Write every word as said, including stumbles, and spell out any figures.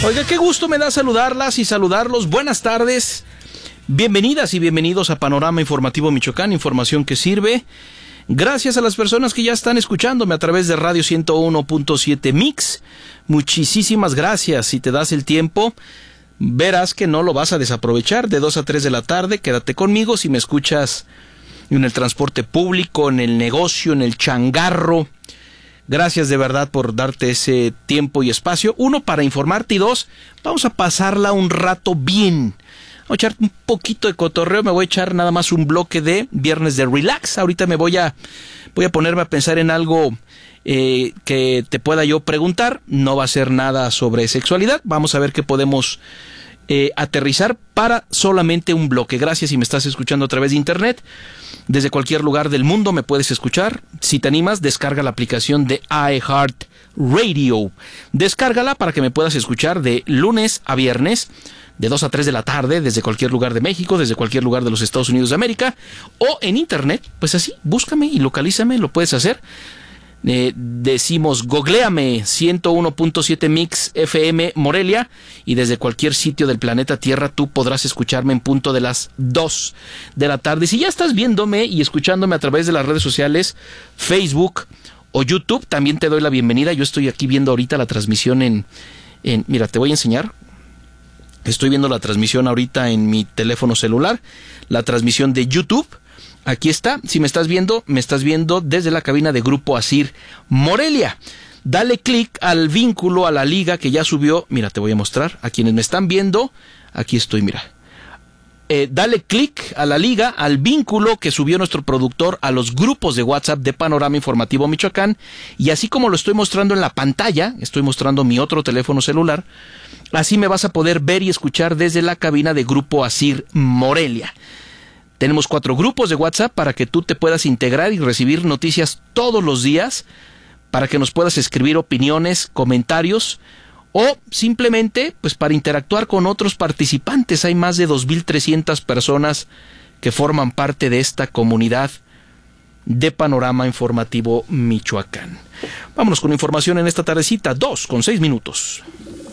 Oiga, qué gusto me da saludarlas y saludarlos. Buenas tardes. Bienvenidas y bienvenidos a Panorama Informativo Michoacán, información que sirve. Gracias a las personas que ya están escuchándome a través de Radio ciento uno punto siete Mix. Muchísimas gracias. Si te das el tiempo, verás que no lo vas a desaprovechar. De dos a tres de la tarde, quédate conmigo. Si me escuchas en el transporte público, en el negocio, en el changarro, gracias de verdad por darte ese tiempo y espacio. Uno, para informarte, y dos, vamos a pasarla un rato bien. Voy a echar un poquito de cotorreo, me voy a echar nada más un bloque de viernes de relax. Ahorita me voy a, voy a ponerme a pensar en algo eh, que te pueda yo preguntar. No va a ser nada sobre sexualidad. Vamos a ver qué podemos eh, aterrizar para solamente un bloque. Gracias si me estás escuchando a través de internet. Desde cualquier lugar del mundo me puedes escuchar. Si te animas, descarga la aplicación de iHeartRadio. Descárgala para que me puedas escuchar de lunes a viernes, de dos a tres de la tarde, desde cualquier lugar de México, desde cualquier lugar de los Estados Unidos de América, o en internet. Pues así, búscame y localízame, lo puedes hacer. Eh, decimos, googleame ciento uno punto siete Mix F M Morelia, y desde cualquier sitio del planeta Tierra tú podrás escucharme en punto de las dos de la tarde. Si ya estás viéndome y escuchándome a través de las redes sociales, Facebook o YouTube, también te doy la bienvenida. Yo estoy aquí viendo ahorita la transmisión en, en mira, te voy a enseñar. Estoy viendo la transmisión ahorita en mi teléfono celular, la transmisión de YouTube. Aquí está, si me estás viendo, me estás viendo desde la cabina de Grupo Asir Morelia. Dale clic al vínculo, a la liga que ya subió. Mira, te voy a mostrar a quienes me están viendo. Aquí estoy, mira. Eh, dale clic a la liga, al vínculo que subió nuestro productor a los grupos de WhatsApp de Panorama Informativo Michoacán. Y así como lo estoy mostrando en la pantalla, estoy mostrando mi otro teléfono celular, así me vas a poder ver y escuchar desde la cabina de Grupo Asir Morelia. Tenemos cuatro grupos de WhatsApp para que tú te puedas integrar y recibir noticias todos los días, para que nos puedas escribir opiniones, comentarios, o simplemente pues para interactuar con otros participantes. Hay más de dos mil trescientas personas que forman parte de esta comunidad de Panorama Informativo Michoacán. Vámonos con información en esta tardecita, dos con seis minutos.